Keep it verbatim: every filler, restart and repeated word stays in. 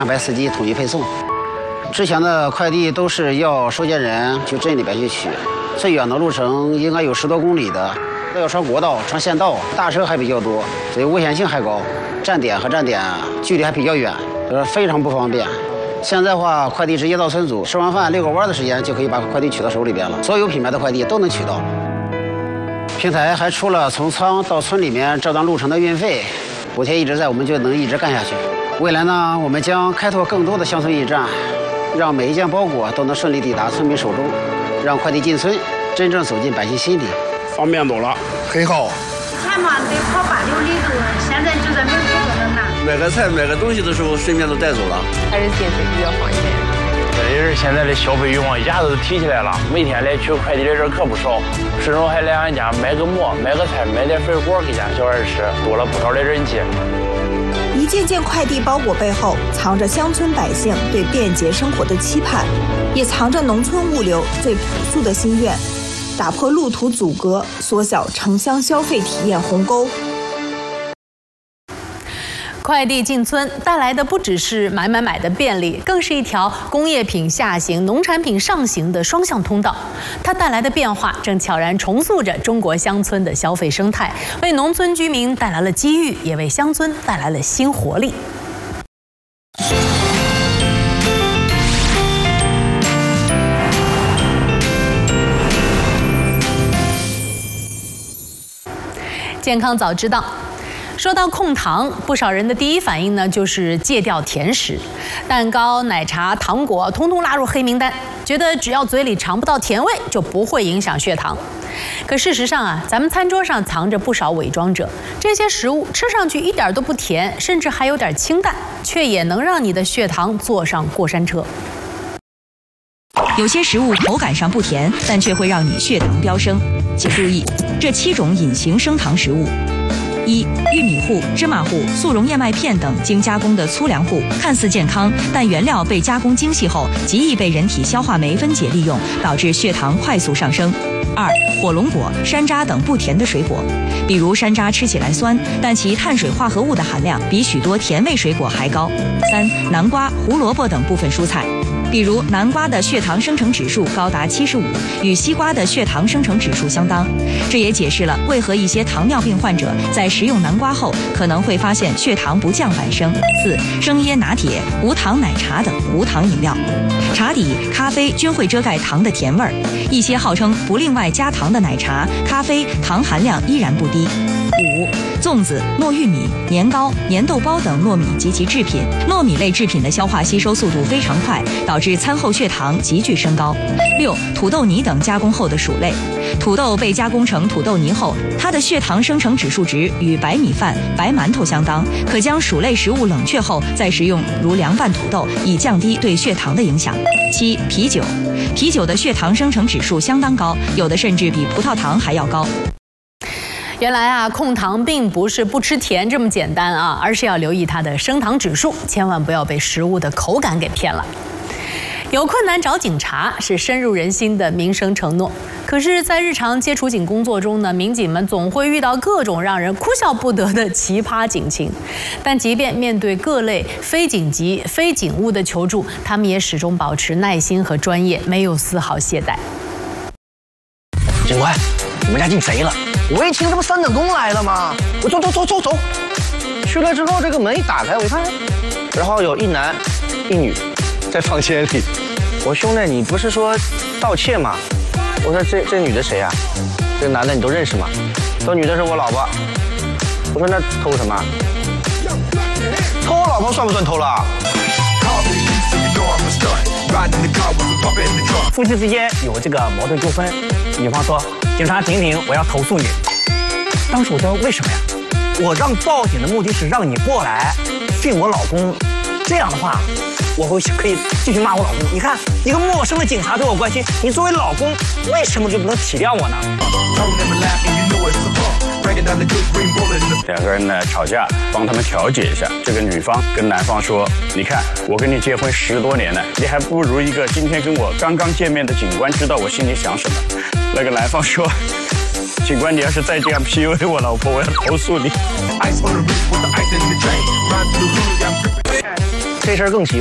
安排司机统一配送。之前的快递都是要收件人去镇里边去取，最远的路程应该有十多公里的，都要穿国道、穿县道，大车还比较多，所以危险性还高，站点和站点距离还比较远，呃，非常不方便。现在的话，快递直接到村组，吃完饭遛个弯的时间就可以把快递取到手里边了，所有品牌的快递都能取到。平台还出了从仓到村里面这段路程的运费补贴，一直在，我们就能一直干下去。未来呢，我们将开拓更多的乡村驿站，让每一件包裹都能顺利抵达村民手中，让快递进村，真正走进百姓心里， 方便多了，很好。 以前嘛得跑八九里路，现在就在门口就能拿。 买个菜、买个东西的时候，顺便都带走了， 还是进村比较方便。 这人现在的消费欲望一下子都提起来了，每天来取快递的人可不少，甚至还来俺家买个馍、买个菜、买点水果给家小孩吃，多了不少的人气。 一件件快递包裹背后，藏着乡村百姓对便捷生活的期盼，也藏着农村物流最朴素的心愿。打破路途阻隔，缩小城乡消费体验鸿沟。 快递进村带来的不只是买买买的便利，更是一条工业品下行、农产品上行的双向通道。它带来的变化正悄然重塑着中国乡村的消费生态，为农村居民带来了机遇，也为乡村带来了新活力。健康早知道。说到控糖，不少人的第一反应呢就是戒掉甜食，蛋糕、奶茶、糖果通通拉入黑名单，觉得只要嘴里尝不到甜味就不会影响血糖。可事实上啊，咱们餐桌上藏着不少伪装者，这些食物吃上去一点都不甜，甚至还有点清淡，却也能让你的血糖坐上过山车。 有些食物口感上不甜，但却会让你血糖飙升。请注意，这七种隐形升糖食物。一、玉米糊、芝麻糊、速溶燕麦片等经加工的粗粮糊，看似健康，但原料被加工精细后，极易被人体消化酶分解利用，导致血糖快速上升。二、火龙果、山楂等不甜的水果，比如山楂吃起来酸，但其碳水化合物的含量比许多甜味水果还高。三、南瓜、胡萝卜等部分蔬菜。比如南瓜的血糖生成指数高达七十五，与西瓜的血糖生成指数相当。这也解释了为何一些糖尿病患者在食用南瓜后可能会发现血糖不降反升。四、生椰拿铁、无糖奶茶等无糖饮料，茶底、咖啡均会遮盖糖的甜味儿。一些号称不另外加糖的奶茶、咖啡糖含量依然不低。五、粽子、糯玉米、年糕、粘豆包等糯米及其制品，糯米类制品的消化吸收速度非常快，导致餐后血糖急剧升高。六、土豆泥等加工后的薯类，土豆被加工成土豆泥后，它的血糖生成指数值与白米饭、白馒头相当，可将薯类食物冷却后再食用，如凉拌土豆，以降低对血糖的影响。七、啤酒，啤酒的血糖生成指数相当高，有的甚至比葡萄糖还要高。 原来啊，控糖并不是不吃甜这么简单啊，而是要留意它的升糖指数，千万不要被食物的口感给骗了。有困难找警察是深入人心的民生承诺，可是，在日常接触警工作中呢，民警们总会遇到各种让人哭笑不得的奇葩警情。但即便面对各类非警级、非警务的求助，他们也始终保持耐心和专业，没有丝毫懈怠。 警官，我们家进贼了！我一听这不三等功来了吗？我走走走走走，去了之后这个门一打开，我一看，然后有一男一女在房间里。我兄弟，你不是说盗窃吗？我说这这女的谁呀、啊？这男的你都认识吗？这女的是我老婆。我说那偷什么？偷我老婆算不算偷了？ 夫妻之间有这个矛盾纠纷，女方说警察停停，我要投诉你。当时我说为什么呀？我让报警的目的是让你过来训我老公，这样的话我会可以继续骂我老公。你看一个陌生的警察对我关心，你作为老公为什么就不能体谅我呢？ 两个人呢吵架，帮他们调解一下。这个女方跟男方说：“你看，我跟你结婚十多年了，你还不如一个今天跟我刚刚见面的警官知道我心里想什么。”那个男方说：“警官，你要是再这样 P U A 我老婆，我要投诉你。” 这事儿更奇。